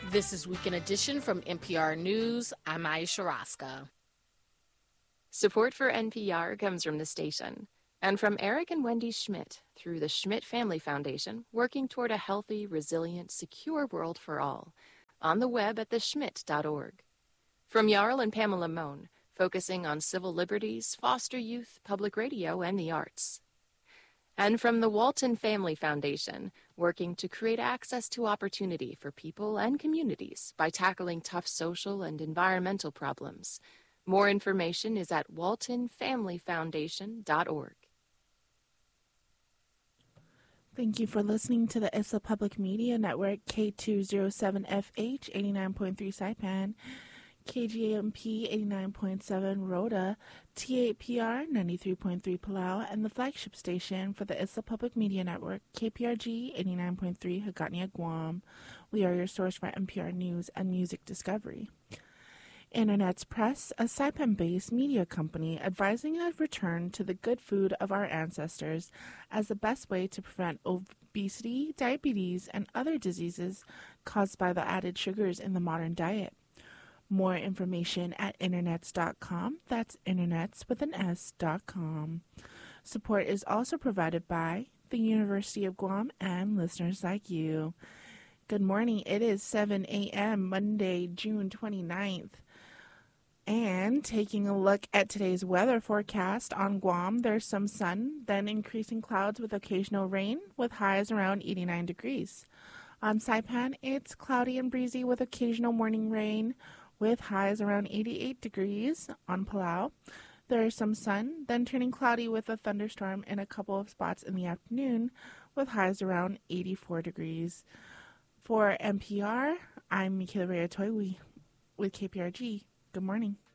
This is Weekend Edition from NPR News. I'm Aisha Raska. Support for NPR comes from the station and from Eric and Wendy Schmidt through the Schmidt Family Foundation, working toward a healthy, resilient, secure world for all. On the web at theschmidt.org. From Jarl and Pamela Mohn, focusing on civil liberties, foster youth, public radio, and the arts. And from the Walton Family Foundation, working to create access to opportunity for people and communities by tackling tough social and environmental problems. More information is at waltonfamilyfoundation.org. Thank you for listening to the ISSA Public Media Network, K207FH 89.3 Saipan, KGMP 89.7 Rhoda, TAPR 93.3 Palau, and the flagship station for the ISSA Public Media Network, KPRG 89.3 Hagåtña, Guam. We are your source for NPR news and music discovery. Internet's Press, a Saipan-based media company advising a return to the good food of our ancestors as the best way to prevent obesity, diabetes, and other diseases caused by the added sugars in the modern diet. More information at internets.com. That's internets with an S.com. Support is also provided by the University of Guam and listeners like you. Good morning. It is 7 a.m. Monday, June 29th. And taking a look at today's weather forecast on Guam, there's some sun, then increasing clouds with occasional rain, with highs around 89 degrees. On Saipan, it's cloudy and breezy with occasional morning rain, with highs around 88 degrees. On Palau, there is some sun, then turning cloudy with a thunderstorm in a couple of spots in the afternoon, with highs around 84 degrees. For NPR, I'm Michaela Reyatoiwi with KPRG. Good morning.